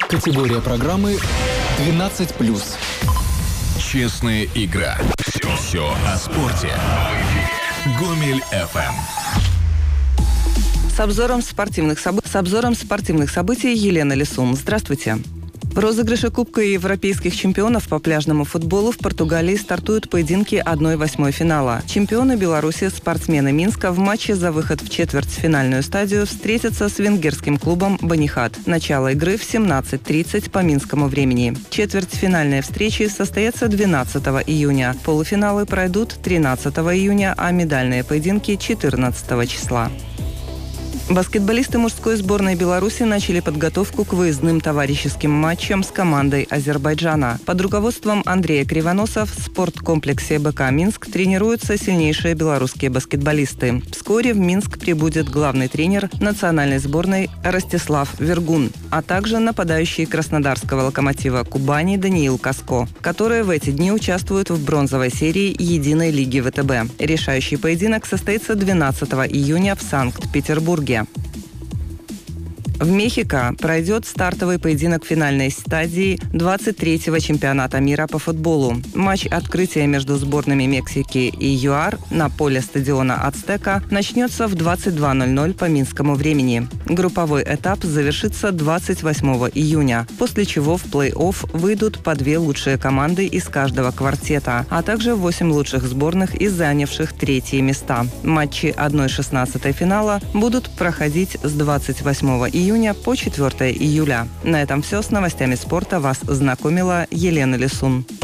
Категория программы 12+. Честная игра. Все о спорте. Гомель FM. С обзором спортивных событий Елена Лисун. Здравствуйте. В розыгрыше Кубка европейских чемпионов по пляжному футболу в Португалии стартуют поединки 1/8 финала. Чемпионы Беларуси, спортсмены Минска, в матче за выход в четвертьфинальную стадию встретятся с венгерским клубом «Банихат». Начало игры в 17:30 по минскому времени. Четвертьфинальные встречи состоятся 12 июня. Полуфиналы пройдут 13 июня, а медальные поединки 14 числа. Баскетболисты мужской сборной Беларуси начали подготовку к выездным товарищеским матчам с командой Азербайджана. Под руководством Андрея Кривоноса в спорткомплексе БК «Минск» тренируются сильнейшие белорусские баскетболисты. Вскоре в Минск прибудет главный тренер национальной сборной Ростислав Вергун, а также нападающий краснодарского «Локомотива» Кубани Даниил Каско, которые в эти дни участвуют в бронзовой серии Единой лиги ВТБ. Решающий поединок состоится 12 июня в Санкт-Петербурге. В Мехико пройдет стартовый поединок финальной стадии 23-го чемпионата мира по футболу. Матч открытия между сборными Мексики и ЮАР на поле стадиона «Ацтека» начнется в 22:00 по минскому времени. Групповой этап завершится 28 июня, после чего в плей-офф выйдут по 2 лучшие команды из каждого квартета, а также 8 лучших сборных из занявших третьи места. Матчи 1/16 финала будут проходить с 28 июня по 4 июля. На этом все. С новостями спорта вас знакомила Елена Лисун.